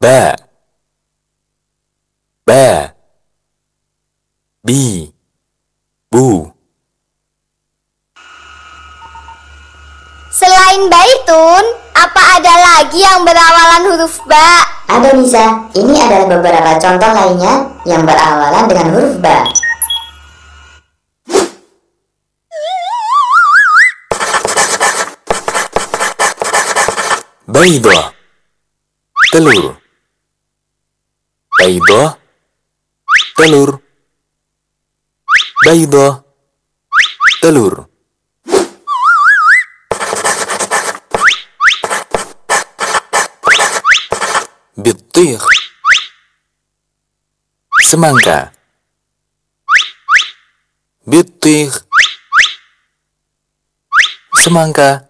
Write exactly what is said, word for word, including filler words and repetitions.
Ba, ba, bi, bu. Selain baitun, apa ada lagi yang berawalan huruf ba? Ada, Nisa. Ini adalah beberapa contoh lainnya yang berawalan dengan huruf ba. Baydah, telur. Baydah, telur. Baydah, telur. Bittih, semangka. Bittih, semangka.